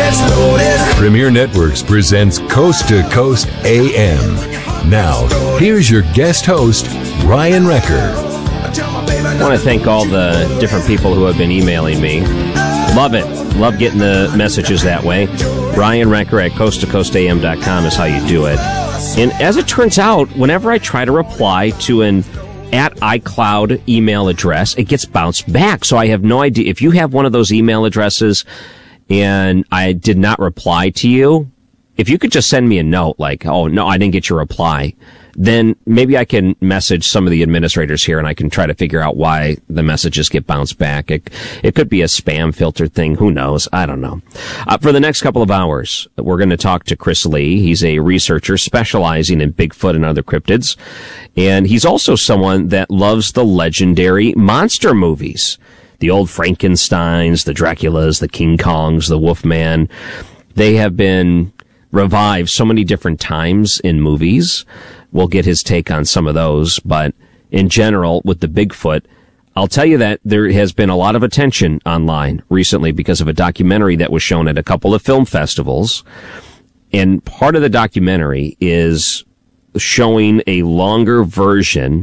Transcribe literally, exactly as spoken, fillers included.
Premier Networks presents Coast to Coast A M. Now, here's your guest host, Ryan Wrecker. I want to thank all the different people who have been emailing me. Love it. Love getting the messages that way. Ryan Wrecker at coast to coast a m dot com is how you do it. And as it turns out, whenever I try to reply to an at iCloud email address, it gets bounced back. So I have no idea. If you have one of those email addresses and I did not reply to you, if you could just send me a note like, oh, no, I didn't get your reply, then maybe I can message some of the administrators here and I can try to figure out why the messages get bounced back. It, it could be a spam filter thing. Who knows? I don't know. Uh, for the next couple of hours, we're going to talk to Chris Lee. He's a researcher specializing in Bigfoot and other cryptids. And he's also someone that loves the legendary monster movies. The old Frankensteins, the Draculas, the King Kongs, the Wolfman. They have been revived so many different times in movies. We'll get his take on some of those, but in general, with the Bigfoot, I'll tell you that there has been a lot of attention online recently because of a documentary that was shown at a couple of film festivals. And part of the documentary is showing a longer version